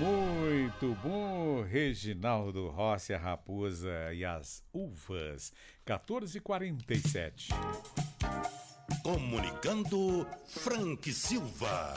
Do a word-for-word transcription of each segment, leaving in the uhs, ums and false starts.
Muito bom, Reginaldo Rossi, a Raposa e as Uvas, quatorze e quarenta e sete. Comunicando Frank Silva.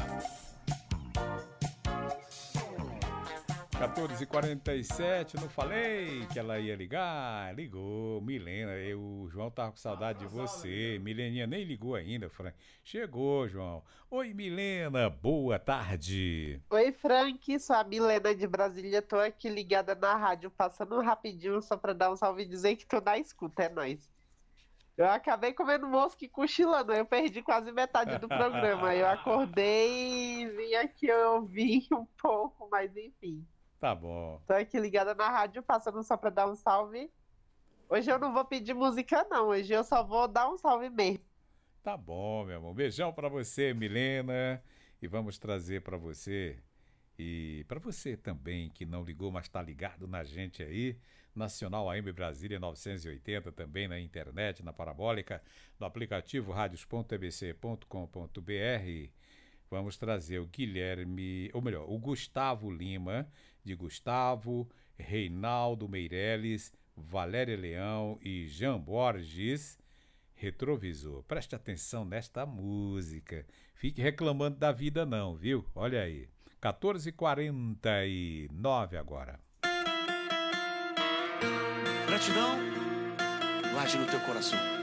quatorze e quarenta e sete, não falei que ela ia ligar? Ligou, Milena, eu, o João tava com saudade de você, Mileninha nem ligou ainda, Frank. Chegou, João. Oi, Milena, boa tarde. Oi, Frank, sou a Milena de Brasília, tô aqui ligada na rádio, passando rapidinho só pra dar um salve e dizer que tô na escuta, é nóis. Eu acabei comendo mosca e cochilando, eu perdi quase metade do programa. Eu acordei e vim aqui, eu ouvi um pouco, mas enfim. Tá bom. Tô aqui ligada na rádio, passando só pra dar um salve. Hoje eu não vou pedir música, não. Hoje eu só vou dar um salve mesmo. Tá bom, meu amor. Beijão pra você, Milena. E vamos trazer pra você e pra você também que não ligou, mas tá ligado na gente aí. Nacional A M Brasília novecentos e oitenta, também na internet, na parabólica, no aplicativo radios ponto e b c ponto com ponto b r. Vamos trazer o Guilherme, ou melhor, o Gustavo Lima, de Gustavo, Reinaldo Meirelles, Valéria Leão e Jean Borges, Retrovisor. Preste atenção nesta música. Fique reclamando da vida não, viu? Olha aí. quatorze e quarenta e nove agora. Gratidão, guarde no teu coração.